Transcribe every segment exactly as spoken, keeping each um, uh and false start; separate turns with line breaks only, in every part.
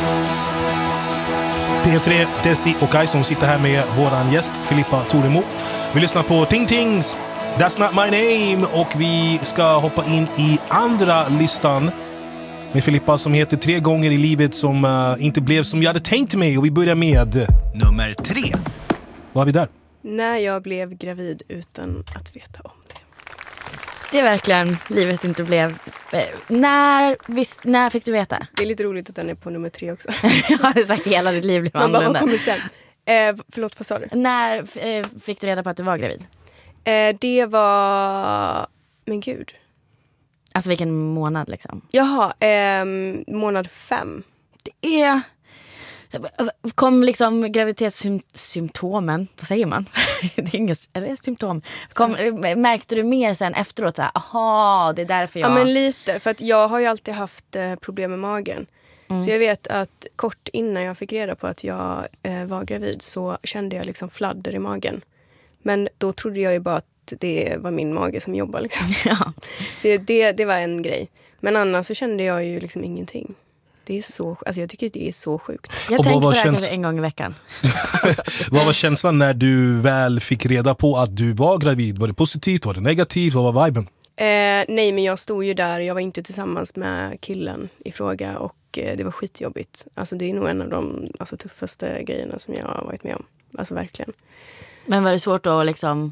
P tre, Desi och Kai som sitter här med våran gäst Filippa Toremo. Vi lyssnar på Ting Tings That's Not My Name och vi ska hoppa in i andra listan med Filippa som heter Tre gånger i livet som uh, inte blev som jag hade tänkt mig. Och vi börjar med nummer tre. Vad har vi där?
När jag blev gravid utan att veta om det.
Det är verkligen livet inte blev... När, vis, när fick du veta?
Det är lite roligt att den är på nummer tre också.
Jag hade sagt hela ditt liv blev annorlunda.
Man bara, kommer sen. Eh, förlåt, vad sa du?
När eh, fick du reda på att du var gravid?
Eh, det var... Men gud.
Alltså vilken månad liksom?
Jaha, eh, månad fem.
Det är... Kom liksom graviditetssymptomen, vad säger man? Det är inga, är det symptom? Kom, märkte du mer sen efteråt så här, aha, det är därför jag...
Ja, men lite, för att jag har ju alltid haft eh, problem med magen. Mm. Så jag vet att kort innan jag fick reda på att jag eh, var gravid så kände jag liksom fladder i magen. Men då trodde jag ju bara att det var min mage som jobbar liksom.
Ja.
Så det, det var en grej. Men annars så kände jag ju liksom ingenting. Det är så, alltså jag tycker det är så sjukt.
Jag
och
tänker på det
käns-
kanske en gång i veckan.
Vad var känslan när du väl fick reda på att du var gravid? Var det positivt? Var det negativt? Vad var viben?
Eh, nej, men jag stod ju där. Jag var inte tillsammans med killen i fråga och eh, det var skitjobbigt. Alltså det är nog en av de alltså, tuffaste grejerna som jag har varit med om. Alltså verkligen.
Men var det svårt att liksom...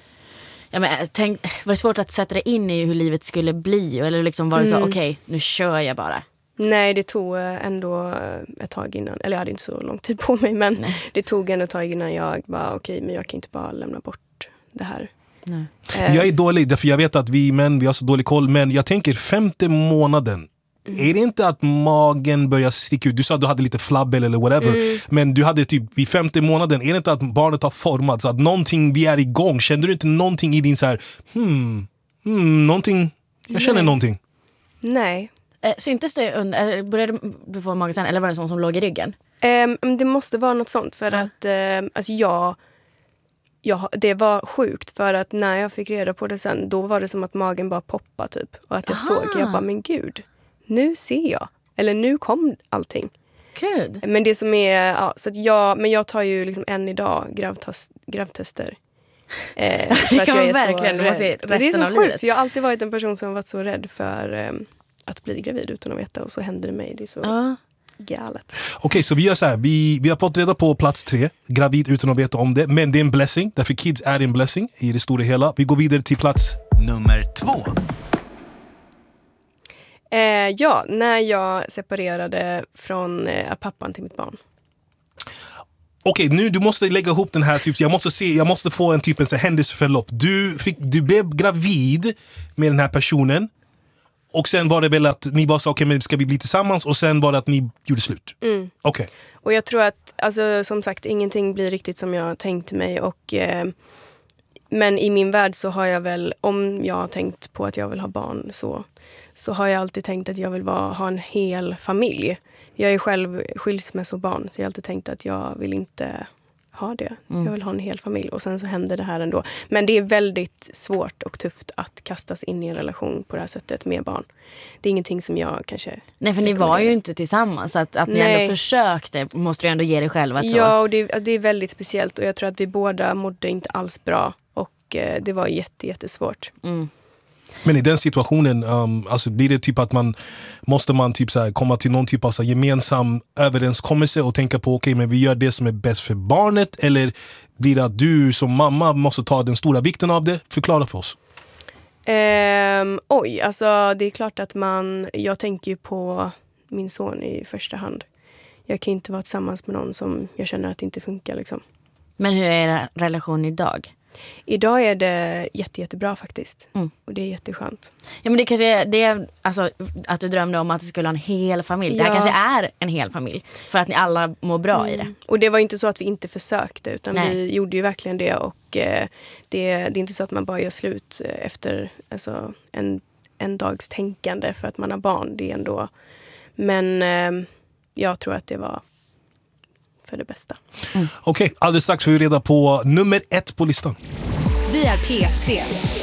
Ja, men, tänk, var det svårt att sätta dig in i hur livet skulle bli? Eller liksom var det
Mm.
så, okej, okay, nu kör jag bara?
Nej, det tog ändå ett tag innan. Eller jag hade inte så lång tid på mig. Men Nej. det tog ändå ett tag innan jag bara, okej, okay, men jag kan inte bara lämna bort det här.
Nej.
Eh.
Jag är dålig, därför jag vet att vi män, vi har så dålig koll. Men jag tänker femte månaden. Mm. Är det inte att magen börjar sticka ut? Du sa att du hade lite flabbel eller whatever. Mm. Men du hade typ vid femte månaden. Är det inte att barnet har formats? Så att någonting vi är igång. Kände du inte någonting i din så här, hmm, hmm någonting, jag känner
Nej.
någonting.
Nej.
Eh, syntes det under, började du få magen sen, eller var det sånt som låg i ryggen?
Um, det måste vara något sånt för ja. att um, alltså jag, jag, det var sjukt för att när jag fick reda på det sen, då var det som att magen bara poppade typ. Och att jag
Aha.
såg, jag bara, men gud, nu ser jag. Eller nu kom allting.
Gud.
Men det som är, ja, så att jag, men jag tar ju liksom än idag gravtest, gravtester. Eh, för
det
att
kan
jag
man
är
verkligen,
så
du måste se
rädd. Det är
resten
så
av
sjukt,
livet.
för jag har alltid varit en person som har varit så rädd för um, att bli gravid utan att veta, och så händer det mig. Det är så
ja.
galet.
Okej, okay, så vi gör så här. Vi, vi har fått reda på plats tre, gravid utan att veta om det. Men det är en blessing, därför kids är en blessing i det stora hela. Vi går vidare till plats nummer två.
Eh, ja, när jag separerade från eh, pappan till mitt barn.
Okej, okay, nu du måste lägga ihop den här typ, jag måste se, jag måste få en typ av händelseförlopp. Du fick, du blev gravid med den här personen. Och sen var det väl att ni bara sa, okej, okay, men ska vi bli tillsammans? Och sen var det att ni gjorde slut.
Mm.
Okej. Okay.
Och jag tror att, alltså, som sagt, ingenting blir riktigt som jag tänkte mig. Och, eh, men i min värld så har jag väl, om jag har tänkt på att jag vill ha barn så, så har jag alltid tänkt att jag vill vara, ha en hel familj. Jag är själv skilsmässobarn, så jag har alltid tänkt att jag vill inte ha det. Mm. Jag vill ha en hel familj, och sen så händer det här ändå. Men det är väldigt svårt och tufft att kastas in i en relation på det här sättet med barn. Det är ingenting som jag kanske...
Nej, för ni var ju inte tillsammans. Att, att ni
Nej.
ändå försökte måste du ändå ge dig själv. Att så.
Ja, och det, det är väldigt speciellt. Och jag tror att vi båda mådde inte alls bra. Och eh, det var jätte, jättesvårt.
Mm.
Men i den situationen, um, alltså blir det typ att man måste man typ så här komma till någon typ av så här gemensam överenskommelse och tänka på, okej, okay, men vi gör det som är bäst för barnet, eller blir det att du som mamma måste ta den stora vikten av det? Förklara för oss.
Um, oj, alltså det är klart att man, jag tänker ju på min son i första hand. Jag kan inte vara tillsammans med någon som jag känner att det inte funkar liksom.
Men hur är er relation idag?
Idag är det jätte, jättebra faktiskt.
Mm.
Och det är jätteskönt.
Ja, men det kanske det är alltså, att du drömde om att du skulle ha en hel familj. Ja. Det här kanske är en hel familj. För att ni alla mår bra mm. i det.
Och det var inte så att vi inte försökte. Utan
Nej.
vi gjorde ju verkligen det. Och eh, det, det är inte så att man bara gör slut efter alltså, en, en dags tänkande för att man har barn. Det är ändå... Men eh, jag tror att det var för det bästa.
Mm. Okej, okay, alldeles strax får vi reda på nummer ett på listan.
Vi är P tre.